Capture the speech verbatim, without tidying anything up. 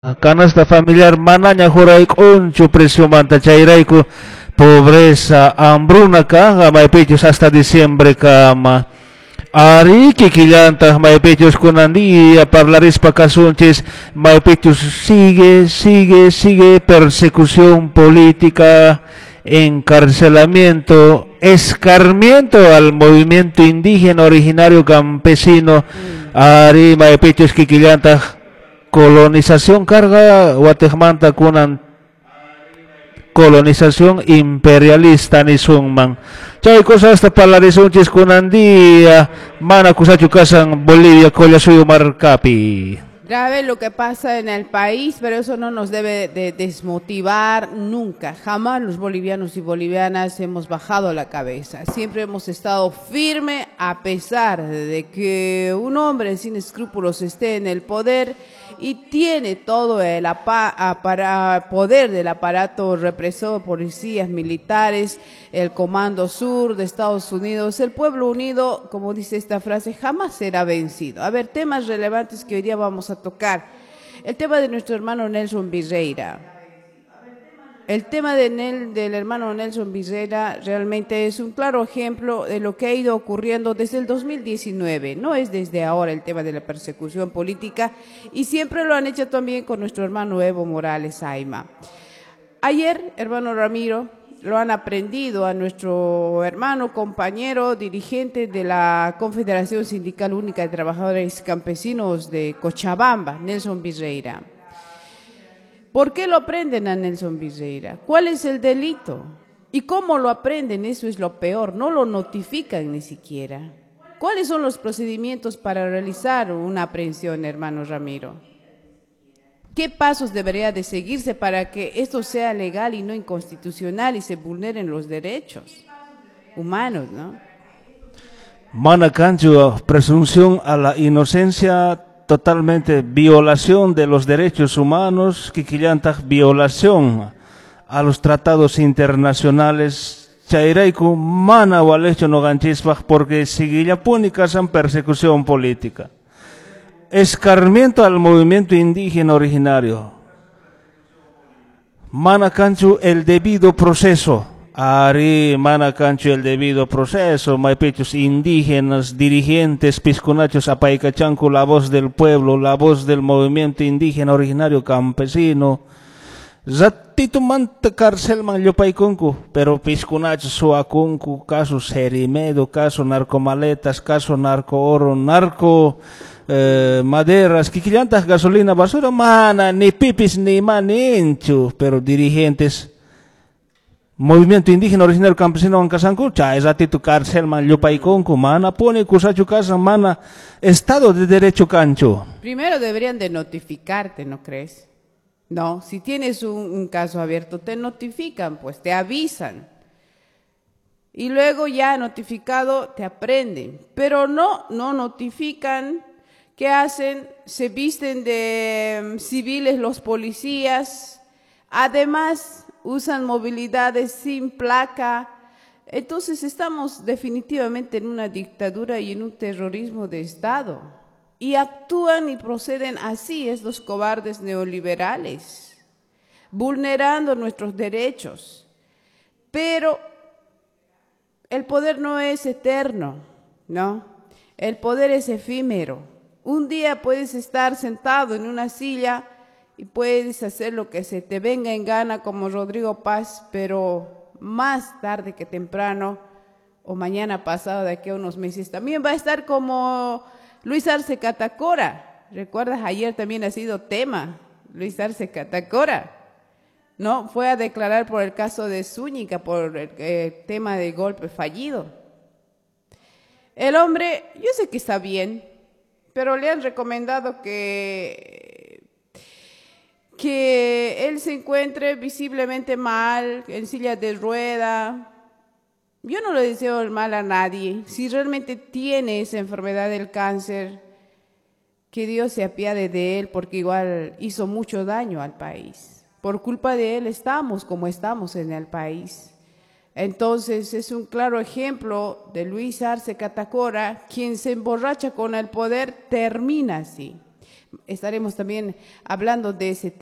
Canasta familiar manaña juraykunchu presiumanta chayrayku pobreza hambruna kaja maypichus hasta diciembre kama ari kikillantaq maypichus kunandia parlarispa kasunchis maypichus sigue sigue sigue persecución política, encarcelamiento, escarmiento al movimiento indígena originario campesino ari maypichus kikillantaq colonización carga Guatemala kunan colonización imperialista ni sungman chay cosas hasta palarisunchis kunan día mana kusachu kasan Bolivia kolla suyo marcapi. Grave lo que pasa en el país, pero eso no nos debe de desmotivar nunca. Jamás los bolivianos y bolivianas hemos bajado la cabeza. Siempre hemos estado firme a pesar de que un hombre sin escrúpulos esté en el poder y tiene todo el para poder del aparato represor, policías, militares, el Comando Sur de Estados Unidos. El pueblo unido, como dice esta frase, jamás será vencido. A ver, temas relevantes que hoy día vamos a tocar. El tema de nuestro hermano Nelson Virreira. El tema de Nel, del hermano Nelson Virreira realmente es un claro ejemplo de lo que ha ido ocurriendo desde el dos mil diecinueve. No es desde ahora el tema de la persecución política y siempre lo han hecho también con nuestro hermano Evo Morales Ayma. Ayer, hermano Ramiro, lo han aprendido a nuestro hermano, compañero, dirigente de la Confederación Sindical Única de Trabajadores Campesinos de Cochabamba, Nelson Virreira. ¿Por qué lo aprenden a Nelson Virreira? ¿Cuál es el delito? ¿Y cómo lo aprenden? Eso es lo peor, no lo notifican ni siquiera. ¿Cuáles son los procedimientos para realizar una aprehensión, hermano Ramiro? ¿Qué pasos debería de seguirse para que esto sea legal y no inconstitucional y se vulneren los derechos humanos, ¿no? Mana cancho, presunción a la inocencia, totalmente violación de los derechos humanos, kikillantaj violación a los tratados internacionales, chayraiku mana walecho no ganchispaj porque sigilla púnica san persecución política. Escarmiento al movimiento indígena originario. Mana cancho el debido proceso. Ari mana cancho el debido proceso. Maypechos indígenas, dirigentes, piscunachos apaicachanco, la voz del pueblo, la voz del movimiento indígena originario campesino. Zatito manta cárcel man yopaikunku, pero piscunachos suakunku, caso serimedo, caso narcomaletas, caso narco oro, narco Eh, maderas, kikillantas, gasolina, basura, mana, ni pipis, ni maninchu, pero dirigentes, movimiento indígena originario campesino Ancasancu, cha, es a ti tu cárcel, man, yupaikonku, mana, pone kusachu casa, mana, Estado de Derecho cancho. Primero deberían de notificarte, ¿no crees? No, si tienes un, un caso abierto, te notifican, pues, te avisan. Y luego ya notificado, te aprenden, pero no, no notifican. ¿Qué hacen? Se visten de um, civiles los policías, además usan movilidades sin placa. Entonces estamos definitivamente en una dictadura y en un terrorismo de Estado. Y actúan y proceden así estos cobardes neoliberales, vulnerando nuestros derechos. Pero el poder no es eterno, ¿no? El poder es efímero. Un día puedes estar sentado en una silla y puedes hacer lo que se te venga en gana como Rodrigo Paz, pero más tarde que temprano o mañana pasado de aquí a unos meses también va a estar como Luis Arce Catacora. ¿Recuerdas? Ayer también ha sido tema Luis Arce Catacora, ¿no? Fue a declarar por el caso de Zúñiga, por el, el tema de golpe fallido. El hombre, yo sé que está bien, pero le han recomendado que, que él se encuentre visiblemente mal, en silla de rueda. Yo no le deseo el mal a nadie. Si realmente tiene esa enfermedad del cáncer, que Dios se apiade de él, porque igual hizo mucho daño al país. Por culpa de él estamos como estamos en el país. Entonces es un claro ejemplo de Luis Arce Catacora, quien se emborracha con el poder, termina así. estaremos también hablando de ese tema.